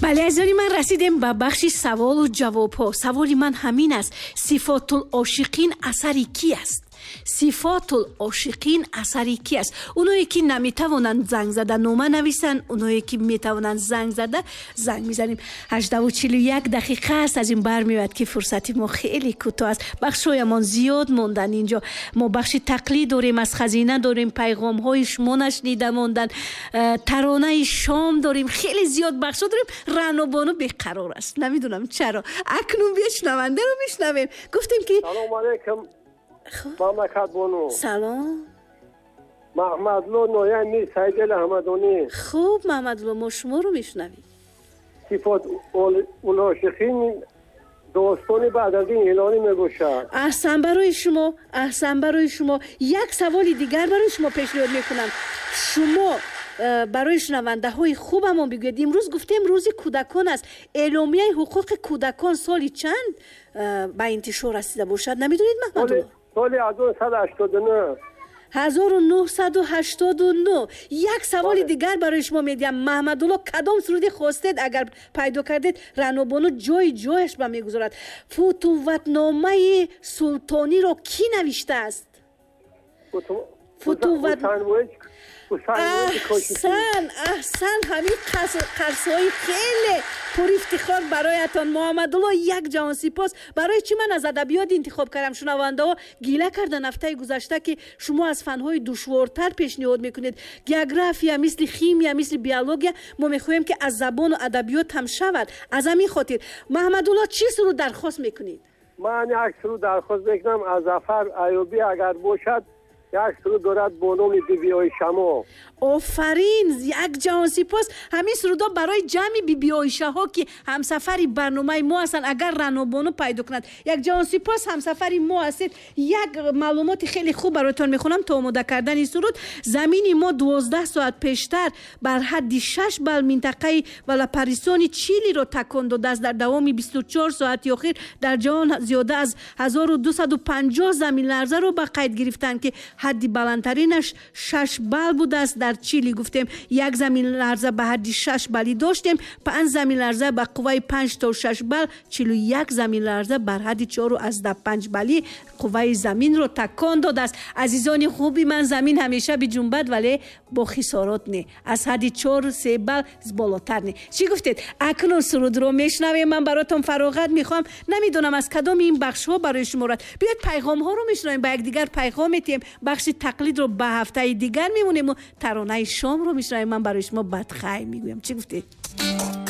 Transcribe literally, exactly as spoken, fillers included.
бале азони ман расидем ба бахши саволу ҷавобҳо. Саволи ман ҳамин аст: сифотул ошиқин асари ки аст? сифотул ошиқин асари ки аст? Оное ки наметавонанд занг зада нома нависанд, оное ки метавонанд занг зада занг мизанем. ҳаждаву чилу як дақиқа аст. Аз ин бармеояд ки фурсати мо хеле кӯтоҳ аст. бахшҳоямон зиёд мондан. Инҷо мо бахши тақлид дорем, аз хазина дорем, пайғомҳои шумо нашнида мондан, таронаи шом дорем, хеле зиёд бахшҳо дорем. раънобону беқарор аст. намедонам чаро. акнун биё шунавандаро мешунавем. гуфтем ки салому алайкум мамлакат бону. салом. маҳмадло нояи мир саидел аҳмадонӣ. хуб маҳмадло, мо шуморо мешунавем. сифот улошиқин достони баъд аз ин эълонӣ мебошад. аҳсан барои шумо, аҳсан барои шумо. як саволи дигар барои шумо пешниҳод мекунам. шумо барои шунавандаҳои хубамон бигӯед. имрӯз гуфтем рӯзи кӯдакон аст. эъломияи ҳуқуқи кӯдакон соли чанд ба интишор расида бошад? намедонед маҳмадулло? соли ҳазору нуҳсаду ҳаштоду нӯ. як саволи дигар барои шумо медиҳам. маҳмадулло, кадом суруди хостед? агар пайдо кардед, раънобону ҷои ҷояш ба мегузорад. футувватномаи султониро ки навиштааст? футувват аҳсан аҳсан ҳамин қарсҳои хеле пурифтихор бароятон. муҳаммадулло, як ҷаҳон сипос. барои чӣ ман аз адабиёт интихоб кардам? шунавандаҳо гила кардан ҳафтаи гузашта ки шумо аз фанҳои душвортар пешниҳод мекунед. география, мисли химия, мисли биология. мо мехоҳем ки аз забону адабиёт ҳам шавад. аз ҳамин хотир маҳмадулло, чӣ суруд дархост мекунед? ман як суруд дархост мекунам аз Зафар Айёбӣ агар бошад. як суруд дорад бо номи бибиҳои шамо. офарин, як ҷаҳон сипос. ҳамин сурудо барои ҷамъи бибиҳоишаҳо ки ҳамсафари барномаи мо ҳастанд, агар раънобону пайдо кунад. як ҷаҳон сипос, ҳамсафари мо ҳастед. як маълумоти хеле хуб бароятон мехонам то омода кардани суруд. замини мо дувоздаҳ соат пештар бар ҳадди шаш бал минтақаи валапарисони Чилиро такон додааст. дар давоми бисту чор соати охир дар ҷаҳон зиёда аз ҳазору дусаду панҷоҳ заминларзаро ба қайд гирифтанд ки ҳадди баландтаринаш шаш бал будааст. дар Чили гуфтем як заминларза ба ҳадди шаш балӣ доштем, панҷ заминларза ба қувваи панҷ то шаш бал, чилу як заминларза бар ҳадди чору азда панҷ балӣ қувваи заминро такон додааст. азизони хуби ман, замин ҳамеша биҷунбад, вале бо хисорот не. аз ҳадди чору се бал болотар не. чӣ гуфтед? акнун сурудро мешунавем. ман баротон фароғат мехоҳам. намедонам аз кадоми ин бахшҳо барои шумо рад. биёед пайғомҳоро мешунавем, ба якдигар пайғом метиҳем. бахши тақлидро ба ҳафтаи дигар мемонему, таронаи шомро мешунавем. ман барои шумо бадхайр мегӯям. чӣ гуфтед?